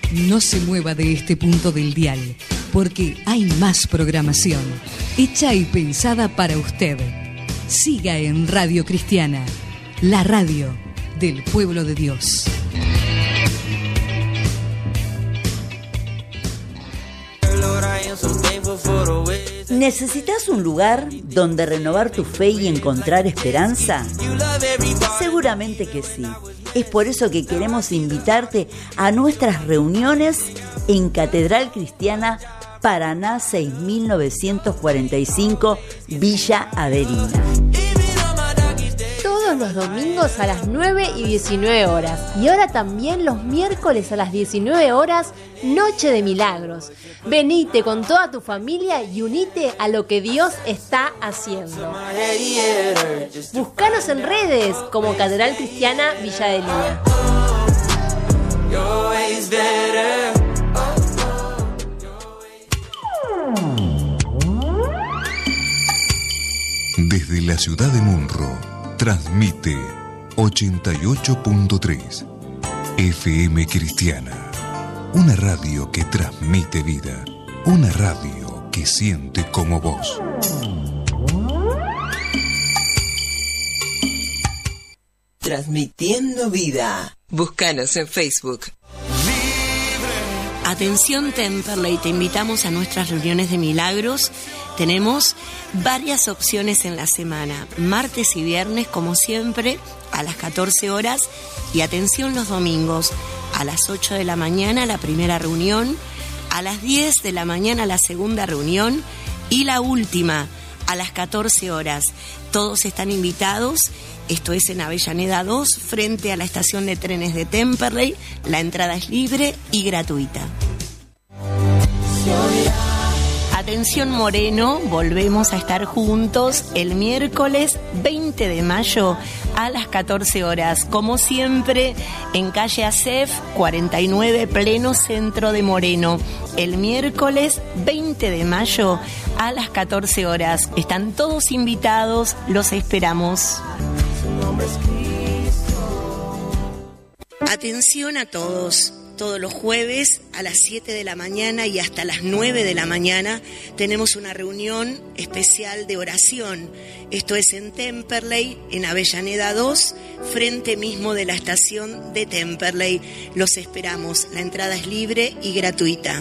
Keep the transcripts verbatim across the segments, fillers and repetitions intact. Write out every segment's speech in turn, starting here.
No se mueva de este punto del dial, porque hay más programación, hecha y pensada para usted. Siga en Radio Cristiana, la radio del pueblo de Dios. ¿Necesitas un lugar donde renovar tu fe y encontrar esperanza? Seguramente que sí. Es por eso que queremos invitarte a nuestras reuniones en Catedral Cristiana Paraná seis mil novecientos cuarenta y cinco, Villa Averina. Todos los domingos a las nueve y diecinueve horas. Y ahora también los miércoles a las diecinueve horas, Noche de Milagros. Venite con toda tu familia y unite a lo que Dios está haciendo. Búscanos en redes como Catedral Cristiana Villa Averina. Desde la ciudad de Munro, transmite ochenta y ocho punto tres F M Cristiana, una radio que transmite vida, una radio que siente como vos. Transmitiendo vida. Búscanos en Facebook. Atención Temperley, te invitamos a nuestras reuniones de milagros. Tenemos varias opciones en la semana, martes y viernes como siempre a las catorce horas, y atención los domingos a las ocho de la mañana la primera reunión, a las diez de la mañana la segunda reunión y la última a las catorce horas. Todos están invitados. Esto es en Avellaneda dos, frente a la estación de trenes de Temperley. La entrada es libre y gratuita. Atención Moreno, volvemos a estar juntos el miércoles veinte de mayo a las catorce horas. Como siempre, en calle Acef cuarenta y nueve, pleno centro de Moreno. El miércoles veinte de mayo a las catorce horas. Están todos invitados, los esperamos. Atención a todos. Todos los jueves a las siete de la mañana y hasta las nueve de la mañana tenemos una reunión especial de oración. Esto es en Temperley, en Avellaneda dos, frente mismo de la estación de Temperley. Los esperamos. La entrada es libre y gratuita.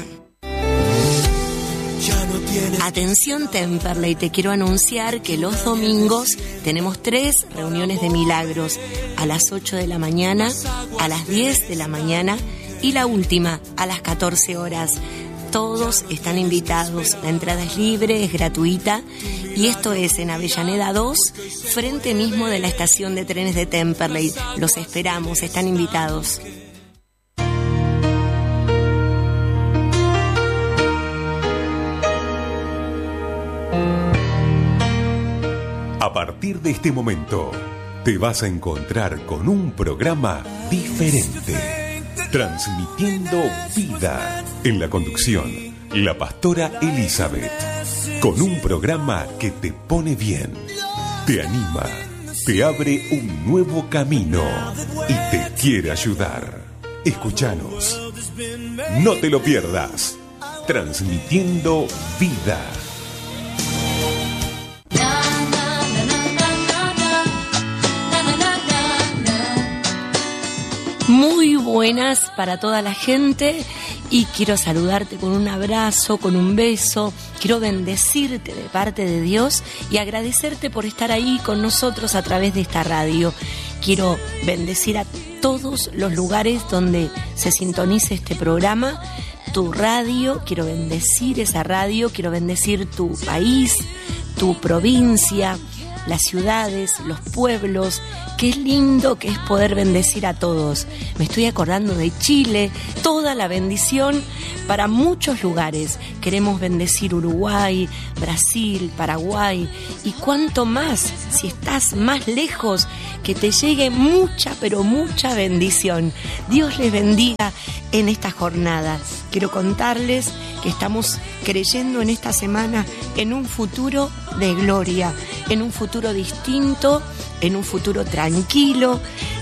Atención Temperley, te quiero anunciar que los domingos tenemos tres reuniones de milagros. A las ocho de la mañana, a las diez de la mañana y la última a las catorce horas. Todos están invitados, la entrada es libre, es gratuita, y esto es en Avellaneda dos, frente mismo de la estación de trenes de Temperley. Los esperamos, están invitados. A partir de este momento, te vas a encontrar con un programa diferente. Transmitiendo vida. En la conducción, la pastora Elizabeth. Con un programa que te pone bien, te anima, te abre un nuevo camino y te quiere ayudar. Escúchanos. No te lo pierdas. Transmitiendo vida. Muy buenas para toda la gente y quiero saludarte con un abrazo, con un beso. Quiero bendecirte de parte de Dios y agradecerte por estar ahí con nosotros a través de esta radio. Quiero bendecir a todos los lugares donde se sintonice este programa, tu radio. Quiero bendecir esa radio, quiero bendecir tu país, tu provincia, las ciudades, los pueblos. Qué lindo que es poder bendecir a todos. Me estoy acordando de Chile, toda la bendición para muchos lugares. Queremos bendecir Uruguay, Brasil, Paraguay y cuánto más, si estás más lejos, que te llegue mucha, pero mucha bendición. Dios les bendiga en esta jornada. Quiero contarles que estamos creyendo en esta semana en un futuro de gloria, en un futuro distinto, en un futuro tranquilo,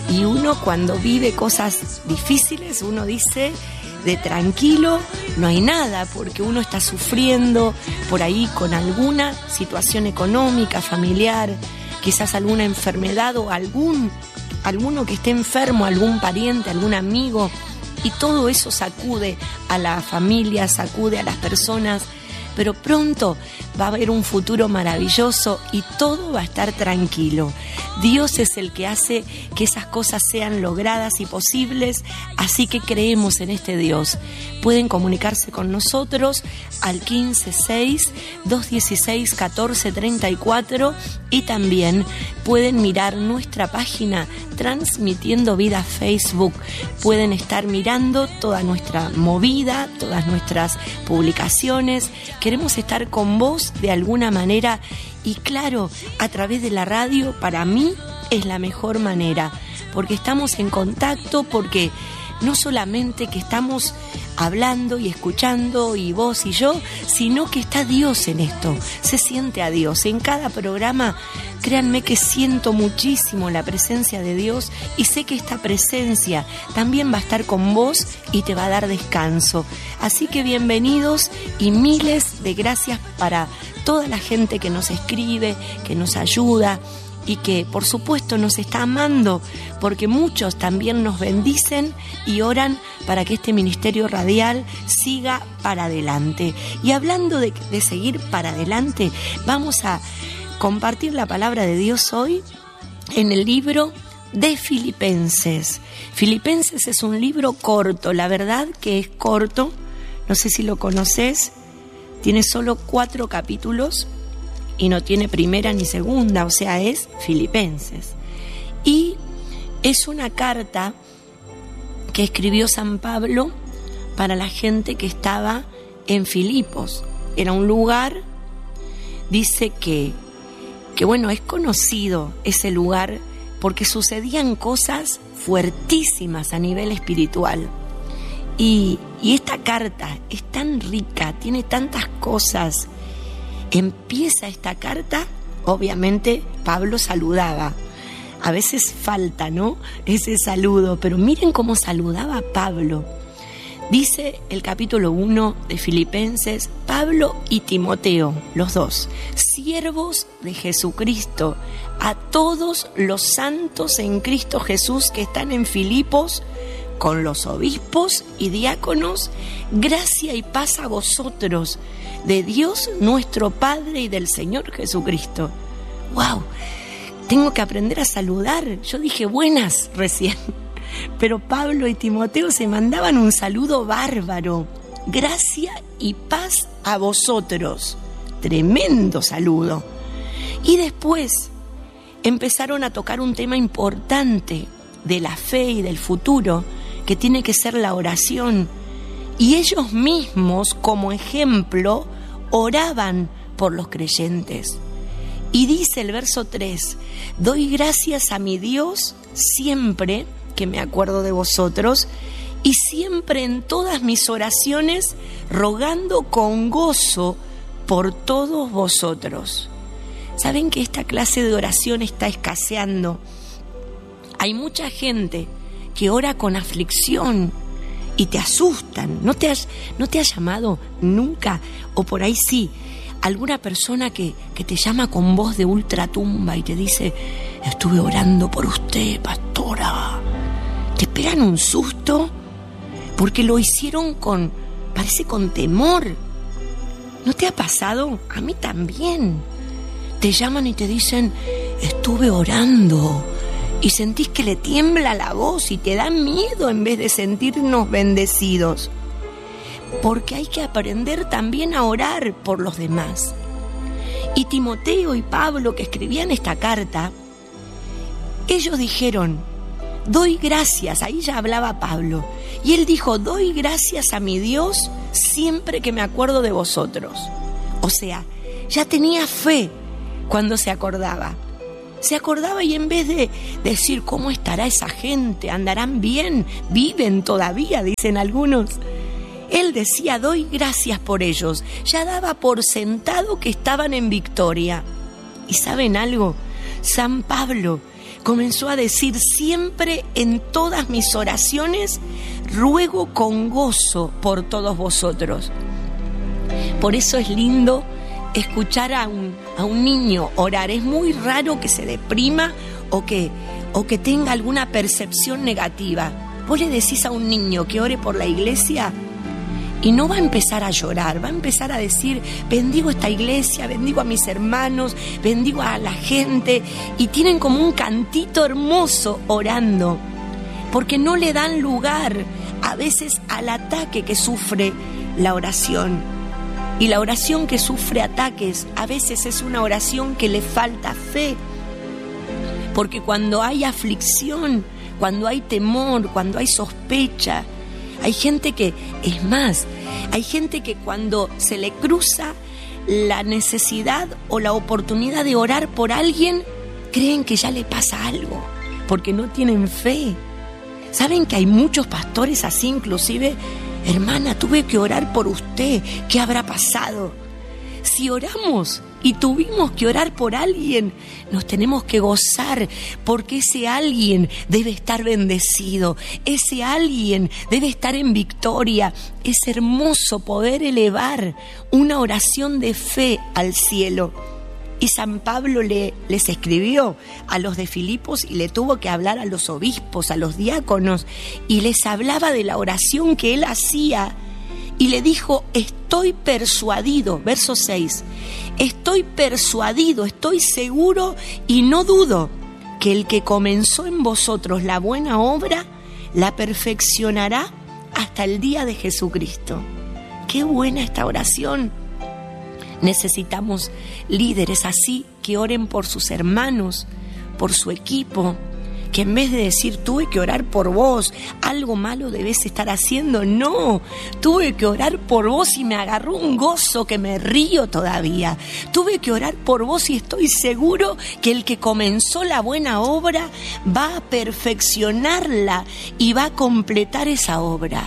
Y uno cuando vive cosas difíciles, uno dice, de tranquilo no hay nada, porque uno está sufriendo por ahí con alguna situación económica, familiar, quizás alguna enfermedad o algún, alguno que esté enfermo, algún pariente, algún amigo, y todo eso sacude a la familia, sacude a las personas, pero pronto va a haber un futuro maravilloso y todo va a estar tranquilo. Dios es el que hace que esas cosas sean logradas y posibles, así que creemos en este Dios. Pueden comunicarse con nosotros al quince seis, dos dieciséis, catorce treinta y cuatro y también pueden mirar nuestra página Transmitiendo Vida Facebook. Pueden estar mirando toda nuestra movida, todas nuestras publicaciones. Queremos estar con vos de alguna manera y claro, a través de la radio para mí es la mejor manera, porque estamos en contacto, porque no solamente que estamos hablando y escuchando y vos y yo, sino que está Dios en esto, se siente a Dios. En cada programa, créanme que siento muchísimo la presencia de Dios y sé que esta presencia también va a estar con vos y te va a dar descanso. Así que bienvenidos y miles de gracias para toda la gente que nos escribe, que nos ayuda y que por supuesto nos está amando, porque muchos también nos bendicen y oran para que este ministerio radial siga para adelante. Y hablando de, de seguir para adelante, vamos a compartir la palabra de Dios hoy en el libro de Filipenses. Filipenses es un libro corto, la verdad que es corto, no sé si lo conoces, tiene solo cuatro capítulos, y no tiene primera ni segunda, o sea, es Filipenses. Y es una carta que escribió San Pablo para la gente que estaba en Filipos. Era un lugar, dice que, que bueno, es conocido ese lugar porque sucedían cosas fuertísimas a nivel espiritual. Y, y esta carta es tan rica, tiene tantas cosas. Empieza esta carta, obviamente Pablo saludaba. A veces falta, ¿no?, ese saludo, pero miren cómo saludaba Pablo. Dice el capítulo uno de Filipenses, Pablo y Timoteo, los dos, siervos de Jesucristo, a todos los santos en Cristo Jesús que están en Filipos, con los obispos y diáconos, gracia y paz a vosotros, de Dios nuestro Padre y del Señor Jesucristo. ¡Wow! Tengo que aprender a saludar. Yo dije buenas recién, pero Pablo y Timoteo se mandaban un saludo bárbaro. Gracia y paz a vosotros. Tremendo saludo. Y después empezaron a tocar un tema importante de la fe y del futuro, que tiene que ser la oración. Y ellos mismos, como ejemplo, oraban por los creyentes. Y dice el verso tres, doy gracias a mi Dios siempre que me acuerdo de vosotros y siempre en todas mis oraciones rogando con gozo por todos vosotros. ¿Saben que esta clase de oración está escaseando? Hay mucha gente que ora con aflicción y te asustan. ¿No te has, no te has llamado nunca? O por ahí sí, alguna persona que, que te llama con voz de ultratumba y te dice, estuve orando por usted, pastora. Te pegan un susto porque lo hicieron con, parece con temor. ¿No te ha pasado? A mí también. Te llaman y te dicen, estuve orando. Y sentís que le tiembla la voz y te da miedo en vez de sentirnos bendecidos. Porque hay que aprender también a orar por los demás. Y Timoteo y Pablo, que escribían esta carta, ellos dijeron, doy gracias, ahí ya hablaba Pablo, y él dijo, doy gracias a mi Dios siempre que me acuerdo de vosotros. O sea, ya tenía fe cuando se acordaba. Se acordaba y en vez de decir, ¿cómo estará esa gente? ¿Andarán bien? ¿Viven todavía?, dicen algunos. Él decía, doy gracias por ellos. Ya daba por sentado que estaban en victoria. ¿Y saben algo? San Pablo, comenzó a decir: siempre en todas mis oraciones ruego con gozo por todos vosotros. Por eso es lindo escuchar a un, a un niño orar. Es muy raro que se deprima o que, o que tenga alguna percepción negativa. Vos le decís a un niño que ore por la iglesia y no va a empezar a llorar, va a empezar a decir: bendigo esta iglesia, bendigo a mis hermanos, bendigo a la gente, y tienen como un cantito hermoso orando, porque no le dan lugar a veces al ataque que sufre la oración. Y la oración que sufre ataques a veces es una oración que le falta fe, porque cuando hay aflicción, cuando hay temor, cuando hay sospecha, hay gente que, es más, hay gente que cuando se le cruza la necesidad o la oportunidad de orar por alguien, creen que ya le pasa algo, porque no tienen fe. ¿Saben que hay muchos pastores así? Inclusive: hermana, tuve que orar por usted, ¿qué habrá pasado? Si oramos y tuvimos que orar por alguien, nos tenemos que gozar, porque ese alguien debe estar bendecido, ese alguien debe estar en victoria. Es hermoso poder elevar una oración de fe al cielo. Y San Pablo le, les escribió a los de Filipos y le tuvo que hablar a los obispos, a los diáconos, y les hablaba de la oración que él hacía, y le dijo: estoy persuadido, verso seis, estoy persuadido, estoy seguro y no dudo que el que comenzó en vosotros la buena obra la perfeccionará hasta el día de Jesucristo. Qué buena esta oración. Necesitamos líderes así, que oren por sus hermanos, por su equipo, que en vez de decir: tuve que orar por vos, algo malo debes estar haciendo. No, tuve que orar por vos y me agarró un gozo que me río todavía. Tuve que orar por vos y estoy seguro que el que comenzó la buena obra va a perfeccionarla y va a completar esa obra.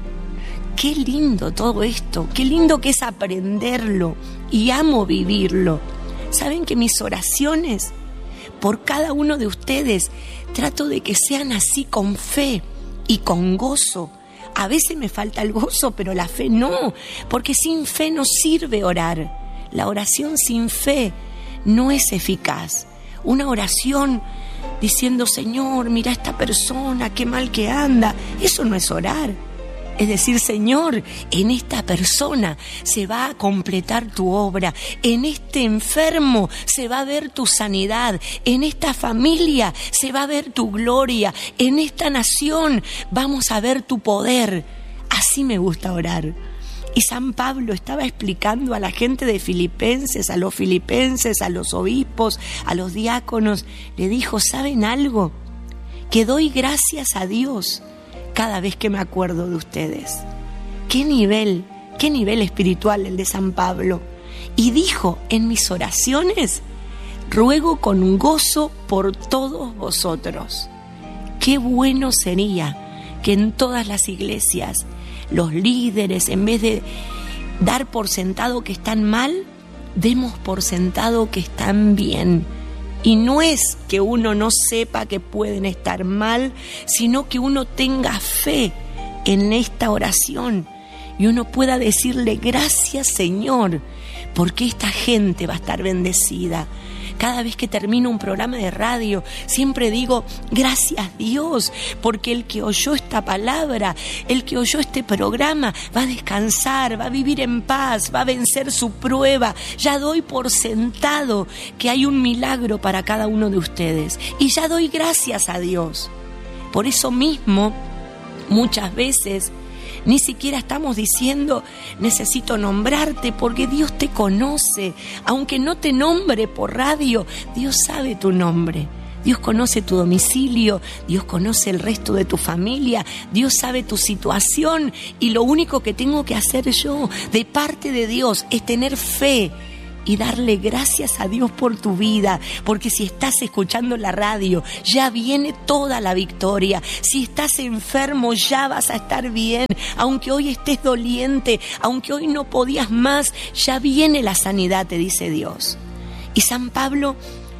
Qué lindo todo esto, qué lindo que es aprenderlo, y amo vivirlo. ¿Saben que mis oraciones por cada uno de ustedes trato de que sean así, con fe y con gozo? A veces me falta el gozo, pero la fe no, porque sin fe no sirve orar. La oración sin fe no es eficaz. Una oración diciendo: Señor, mira a esta persona, qué mal que anda, eso no es orar. Es decir: Señor, en esta persona se va a completar tu obra, en este enfermo se va a ver tu sanidad, en esta familia se va a ver tu gloria, en esta nación vamos a ver tu poder. Así me gusta orar. Y San Pablo estaba explicando a la gente de Filipenses, a los filipenses, a los obispos, a los diáconos, le dijo: ¿saben algo? Que doy gracias a Dios cada vez que me acuerdo de ustedes. ¿Qué nivel, qué nivel espiritual el de San Pablo? Y dijo: en mis oraciones ruego con gozo por todos vosotros. Qué bueno sería que en todas las iglesias los líderes, en vez de dar por sentado que están mal, demos por sentado que están bien. Y no es que uno no sepa que pueden estar mal, sino que uno tenga fe en esta oración y uno pueda decirle: gracias, Señor, porque esta gente va a estar bendecida. Cada vez que termino un programa de radio, siempre digo: gracias, Dios, porque el que oyó esta palabra, el que oyó este programa, va a descansar, va a vivir en paz, va a vencer su prueba. Ya doy por sentado que hay un milagro para cada uno de ustedes. Y ya doy gracias a Dios. Por eso mismo, muchas veces ni siquiera estamos diciendo: necesito nombrarte, porque Dios te conoce. Aunque no te nombre por radio, Dios sabe tu nombre. Dios conoce tu domicilio, Dios conoce el resto de tu familia, Dios sabe tu situación, y lo único que tengo que hacer yo de parte de Dios es tener fe y darle gracias a Dios por tu vida, porque si estás escuchando la radio, ya viene toda la victoria. Si estás enfermo, ya vas a estar bien. Aunque hoy estés doliente, aunque hoy no podías más, ya viene la sanidad, te dice Dios. Y San Pablo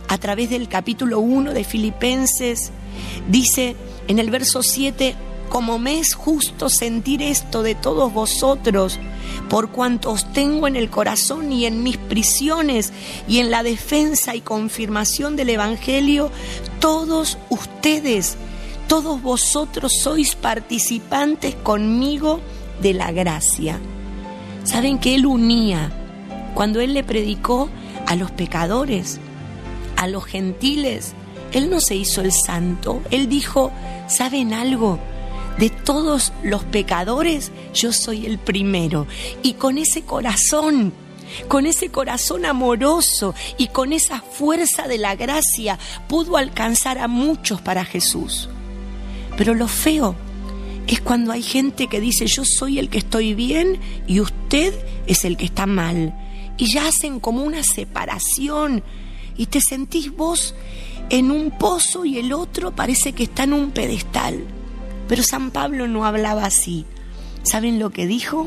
a través del capítulo uno de Filipenses, dice en el verso siete: como me es justo sentir esto de todos vosotros, por cuanto os tengo en el corazón y en mis prisiones y en la defensa y confirmación del Evangelio, todos ustedes, todos vosotros sois participantes conmigo de la gracia. ¿Saben que él unía? Cuando él le predicó a los pecadores, a los gentiles, él no se hizo el santo. Él dijo: ¿saben algo? De todos los pecadores, yo soy el primero. Y con ese corazón, con ese corazón amoroso y con esa fuerza de la gracia, pudo alcanzar a muchos para Jesús. Pero lo feo es cuando hay gente que dice: yo soy el que estoy bien y usted es el que está mal. Y ya hacen como una separación y te sentís vos en un pozo y el otro parece que está en un pedestal. Pero San Pablo no hablaba así. ¿Saben lo que dijo?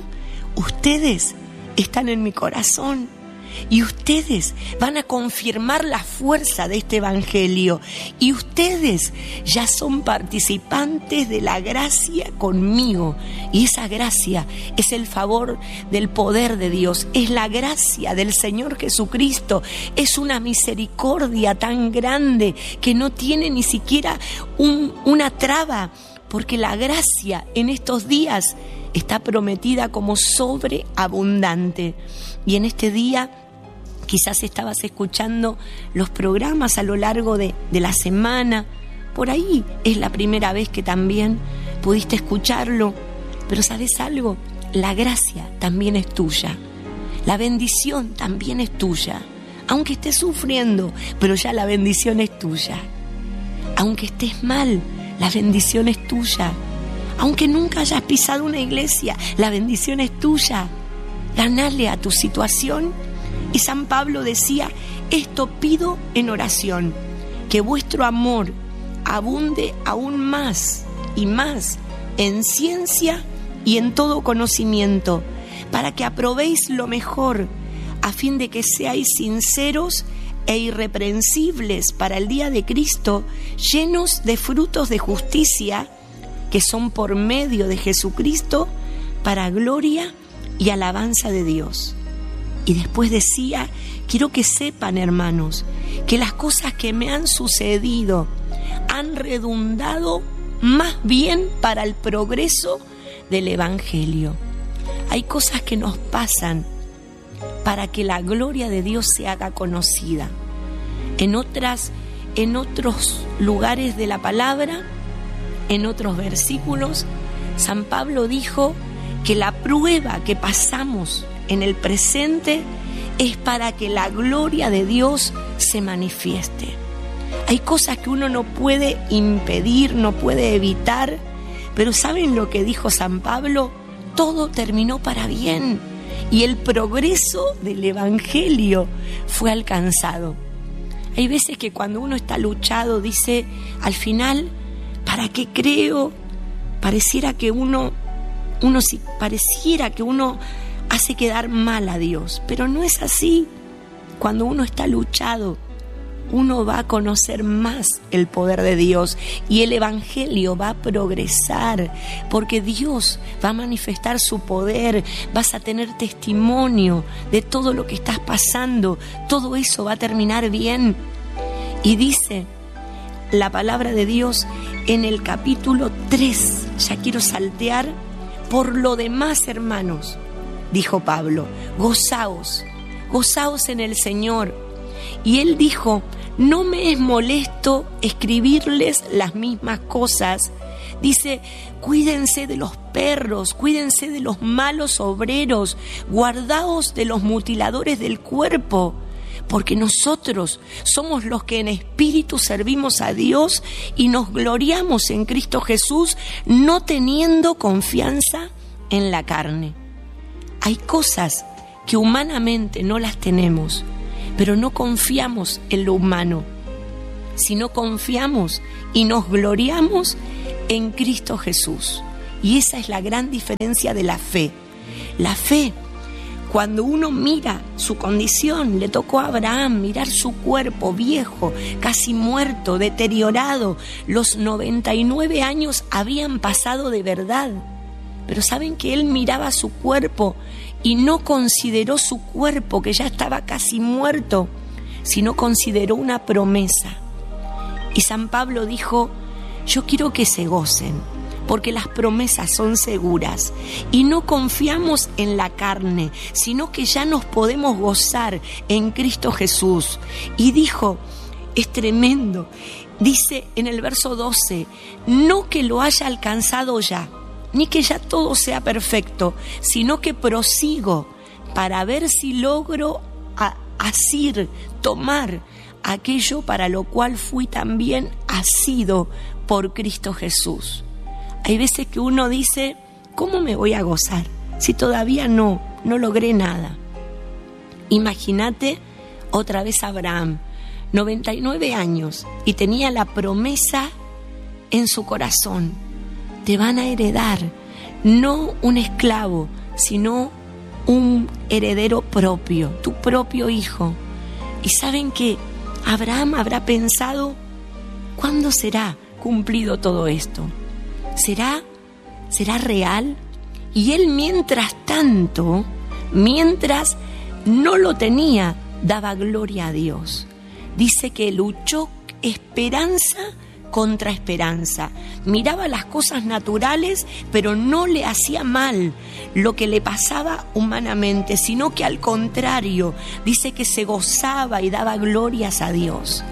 Ustedes están en mi corazón y ustedes van a confirmar la fuerza de este evangelio y ustedes ya son participantes de la gracia conmigo, y esa gracia es el favor del poder de Dios, es la gracia del Señor Jesucristo, es una misericordia tan grande que no tiene ni siquiera un, una traba, porque la gracia en estos días está prometida como sobreabundante. Y en este día quizás estabas escuchando los programas a lo largo de, de la semana. Por ahí es la primera vez que también pudiste escucharlo. Pero ¿sabes algo? La gracia también es tuya. La bendición también es tuya. Aunque estés sufriendo, pero ya la bendición es tuya. Aunque estés mal, la bendición es tuya. Aunque nunca hayas pisado una iglesia, la bendición es tuya. Ganale a tu situación. Y San Pablo decía: esto pido en oración, que vuestro amor abunde aún más y más en ciencia y en todo conocimiento, para que aprobéis lo mejor, a fin de que seáis sinceros e irreprensibles para el día de Cristo, llenos de frutos de justicia, que son por medio de Jesucristo, para gloria y alabanza de Dios. Y después decía: quiero que sepan, hermanos, que las cosas que me han sucedido han redundado más bien para el progreso del Evangelio. Hay cosas que nos pasan para que la gloria de Dios se haga conocida. En otras, en otros lugares de la palabra, en otros versículos, San Pablo dijo que la prueba que pasamos en el presente es para que la gloria de Dios se manifieste. Hay cosas que uno no puede impedir, no puede evitar, pero ¿saben lo que dijo San Pablo? Todo terminó para bien y el progreso del Evangelio fue alcanzado. Hay veces que cuando uno está luchado dice: al final, ¿para qué creo? Pareciera que uno, uno si pareciera que uno hace quedar mal a Dios, pero no es así. Cuando uno está luchado, uno va a conocer más el poder de Dios y el Evangelio va a progresar, porque Dios va a manifestar su poder, vas a tener testimonio de todo lo que estás pasando, todo eso va a terminar bien. Y dice la palabra de Dios en el capítulo tres, ya quiero saltear: por lo demás, hermanos, dijo Pablo, gozaos, gozaos en el Señor. Y él dijo: no me es molesto escribirles las mismas cosas. Dice: cuídense de los perros, cuídense de los malos obreros, guardaos de los mutiladores del cuerpo, porque nosotros somos los que en espíritu servimos a Dios y nos gloriamos en Cristo Jesús, no teniendo confianza en la carne. Hay cosas que humanamente no las tenemos, pero no confiamos en lo humano, sino confiamos y nos gloriamos en Cristo Jesús. Y esa es la gran diferencia de la fe. La fe, Cuando uno mira su condición, le tocó a Abraham mirar su cuerpo viejo, casi muerto, deteriorado. Los noventa y nueve años habían pasado de verdad. Pero saben que él miraba su cuerpo y no consideró su cuerpo, que ya estaba casi muerto, sino consideró una promesa. Y San Pablo dijo: yo quiero que se gocen, porque las promesas son seguras y no confiamos en la carne, sino que ya nos podemos gozar en Cristo Jesús. Y dijo, es tremendo, dice en el verso doce, no que lo haya alcanzado ya, ni que ya todo sea perfecto, sino que prosigo para ver si logro a, asir, tomar aquello para lo cual fui también asido por Cristo Jesús. Hay veces que uno dice, ¿cómo me voy a gozar si todavía no, no logré nada? Imagínate otra vez a Abraham, noventa y nueve años, y tenía la promesa en su corazón. Te van a heredar, no un esclavo, sino un heredero propio, tu propio hijo. Y saben que Abraham habrá pensado, ¿cuándo será cumplido todo esto? ¿Será, será real? Y él mientras tanto, mientras no lo tenía, daba gloria a Dios. Dice que luchó esperanza contra esperanza. Miraba las cosas naturales, pero no le hacía mal lo que le pasaba humanamente, sino que al contrario, dice que se gozaba y daba glorias a Dios.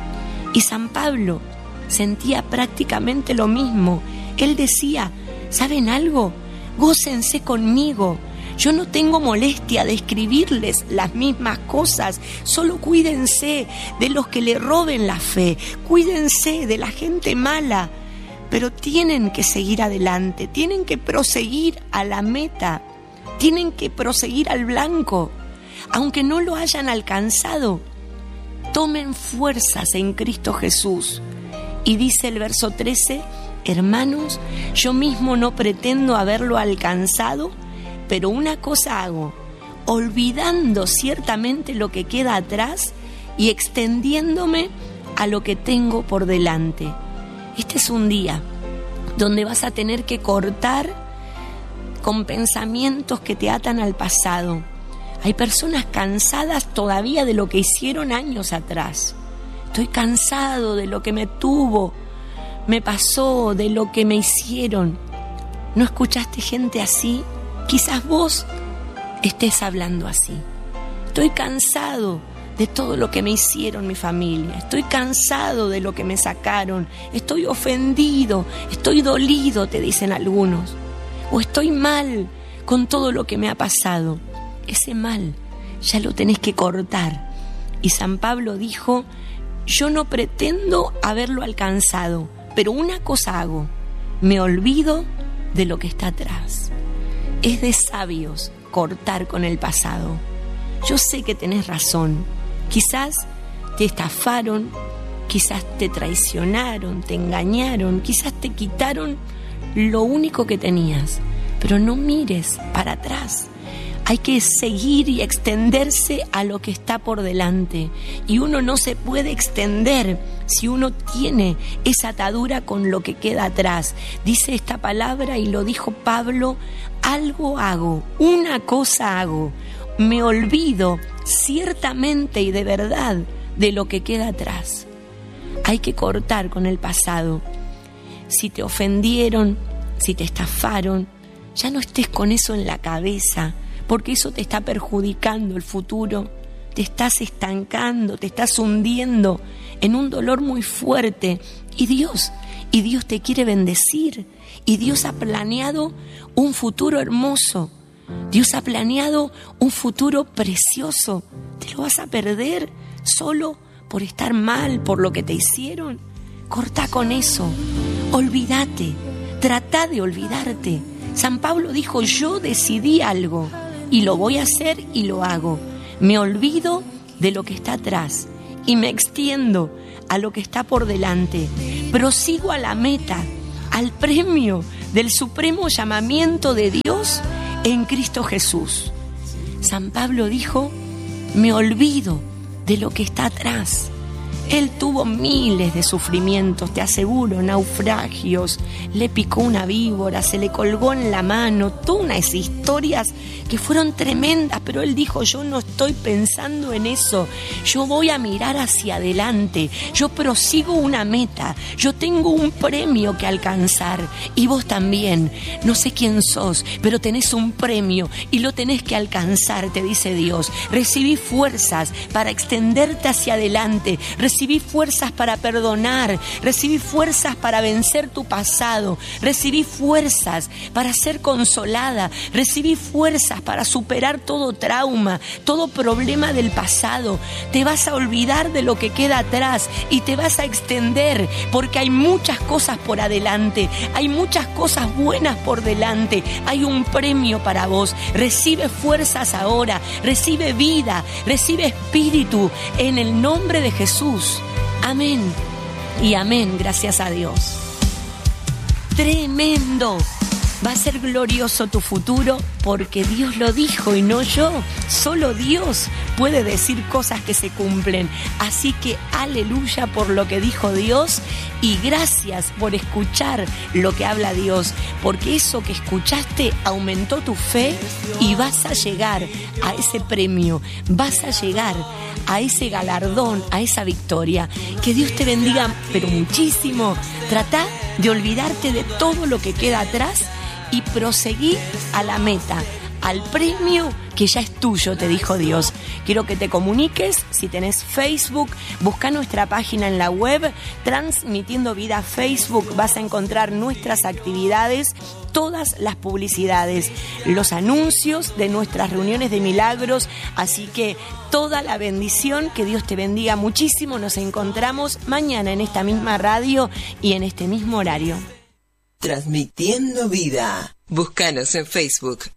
Y San Pablo sentía prácticamente lo mismo. Él decía, ¿saben algo? Gócense conmigo. Yo no tengo molestia de escribirles las mismas cosas, solo cuídense de los que le roben la fe, cuídense de la gente mala, pero tienen que seguir adelante, tienen que proseguir a la meta, tienen que proseguir al blanco, aunque no lo hayan alcanzado. Tomen fuerzas en Cristo Jesús. Y dice el verso trece, hermanos, yo mismo no pretendo haberlo alcanzado, pero una cosa hago, olvidando ciertamente lo que queda atrás y extendiéndome a lo que tengo por delante. Este es un día donde vas a tener que cortar con pensamientos que te atan al pasado. Hay personas cansadas todavía de lo que hicieron años atrás. Estoy cansado de lo que me tuvo, me pasó, de lo que me hicieron. ¿No escuchaste gente así? Quizás vos estés hablando así. Estoy cansado de todo lo que me hicieron mi familia. Estoy cansado de lo que me sacaron. Estoy ofendido, estoy dolido, te dicen algunos. O estoy mal con todo lo que me ha pasado. Ese mal ya lo tenés que cortar. Y San Pablo dijo, yo no pretendo haberlo alcanzado, pero una cosa hago, me olvido de lo que está atrás. Es de sabios cortar con el pasado. Yo sé que tenés razón. Quizás te estafaron, quizás te traicionaron, te engañaron, quizás te quitaron lo único que tenías. Pero no mires para atrás. Hay que seguir y extenderse a lo que está por delante. Y uno no se puede extender si uno tiene esa atadura con lo que queda atrás. Dice esta palabra y lo dijo Pablo, algo hago, una cosa hago. Me olvido ciertamente y de verdad de lo que queda atrás. Hay que cortar con el pasado. Si te ofendieron, si te estafaron, ya no estés con eso en la cabeza, porque eso te está perjudicando el futuro, te estás estancando, te estás hundiendo en un dolor muy fuerte. Y Dios, y Dios te quiere bendecir, y Dios ha planeado un futuro hermoso, Dios ha planeado un futuro precioso. ¿Te lo vas a perder solo por estar mal, por lo que te hicieron? Corta con eso, olvídate, trata de olvidarte. San Pablo dijo, yo decidí algo, y lo voy a hacer y lo hago. Me olvido de lo que está atrás y me extiendo a lo que está por delante. Prosigo a la meta, al premio del supremo llamamiento de Dios en Cristo Jesús. San Pablo dijo, me olvido de lo que está atrás. Él tuvo miles de sufrimientos, te aseguro, naufragios, le picó una víbora, se le colgó en la mano, todas unas historias que fueron tremendas, pero él dijo, yo no estoy pensando en eso, yo voy a mirar hacia adelante, yo prosigo una meta, yo tengo un premio que alcanzar, y vos también, no sé quién sos, pero tenés un premio y lo tenés que alcanzar, te dice Dios. Recibí fuerzas para extenderte hacia adelante, recibí fuerzas para perdonar, recibí fuerzas para vencer tu pasado, recibí fuerzas para ser consolada, recibí fuerzas para superar todo trauma, todo problema del pasado. Te vas a olvidar de lo que queda atrás y te vas a extender, porque hay muchas cosas por adelante, hay muchas cosas buenas por delante, hay un premio para vos. Recibe fuerzas ahora, recibe vida, recibe espíritu en el nombre de Jesús. Amén y amén, gracias a Dios. Tremendo. Va a ser glorioso tu futuro porque Dios lo dijo y no yo. Solo Dios puede decir cosas que se cumplen. Así que aleluya por lo que dijo Dios y gracias por escuchar lo que habla Dios, porque eso que escuchaste aumentó tu fe y vas a llegar a ese premio, vas a llegar a ese galardón, a esa victoria. Que Dios te bendiga, pero muchísimo. Trata de olvidarte de todo lo que queda atrás y proseguí a la meta, al premio que ya es tuyo, te dijo Dios. Quiero que te comuniques, si tenés Facebook, busca nuestra página en la web, Transmitiendo Vida Facebook, vas a encontrar nuestras actividades, todas las publicidades, los anuncios de nuestras reuniones de milagros, así que toda la bendición, que Dios te bendiga muchísimo. Nos encontramos mañana en esta misma radio y en este mismo horario. Transmitiendo Vida. Búscanos en Facebook.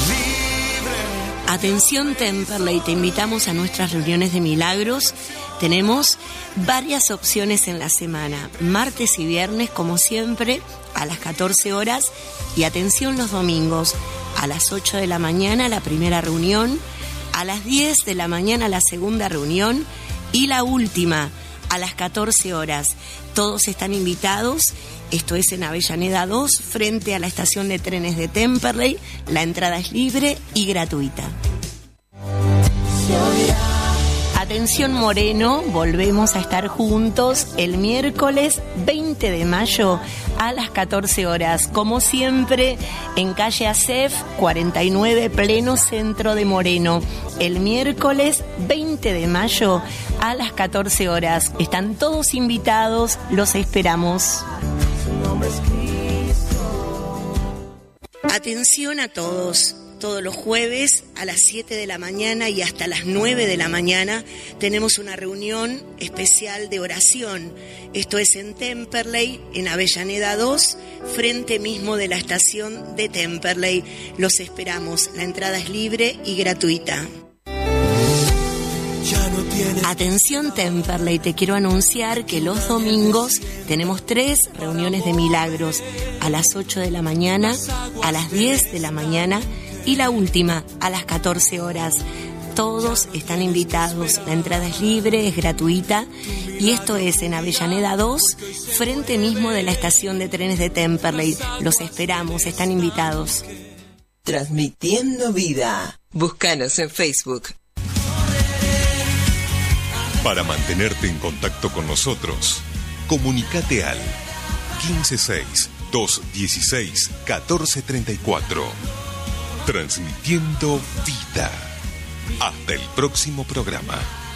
Atención Temperley, te invitamos a nuestras reuniones de milagros. Tenemos varias opciones en la semana, martes y viernes como siempre a las catorce horas, y atención los domingos a las ocho de la mañana la primera reunión, a las diez de la mañana la segunda reunión y la última a las catorce horas. Todos están invitados. Esto es en Avellaneda dos, frente a la estación de trenes de Temperley. La entrada es libre y gratuita. Atención Moreno, volvemos a estar juntos el miércoles veinte de mayo a las catorce horas. Como siempre, en calle Acef cuarenta y nueve, pleno centro de Moreno. El miércoles veinte de mayo a las catorce horas. Están todos invitados, los esperamos. Atención a todos. Todos los jueves a las siete de la mañana y hasta las nueve de la mañana tenemos una reunión especial de oración. Esto es en Temperley, en Avellaneda dos, frente mismo de la estación de Temperley. Los esperamos. La entrada es libre y gratuita. Atención Temperley, te quiero anunciar que los domingos tenemos tres reuniones de milagros, a las ocho de la mañana, a las diez de la mañana y la última a las catorce horas. Todos están invitados, la entrada es libre, es gratuita, y esto es en Avellaneda dos, frente mismo de la estación de trenes de Temperley. Los esperamos, están invitados. Transmitiendo Vida. Búscanos en Facebook. Para mantenerte en contacto con nosotros, comunícate al quince seis, doscientos dieciséis, catorce treinta y cuatro. Transmitiendo Vida. Hasta el próximo programa.